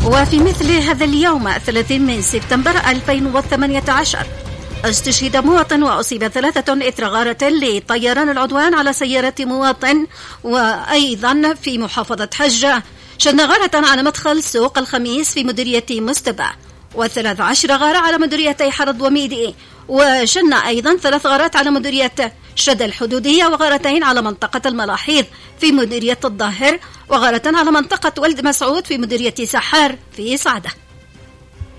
وفي مثل هذا اليوم 30 من سبتمبر 2018 استشهد مواطن وأصيب 3 إثر غارة لطيران العدوان على سيارة مواطن. وأيضا في محافظة حجة شن غارة على مدخل سوق الخميس في مديرية مستبع، و13 غارة على مديريتي حرد وميدي، وشن أيضا 3 غارات على مديرية شد الحدودية، وغارتين على منطقة الملاحيض في مديرية الظاهر، وغارة على منطقة ولد مسعود في مديرية سحار في صعدة.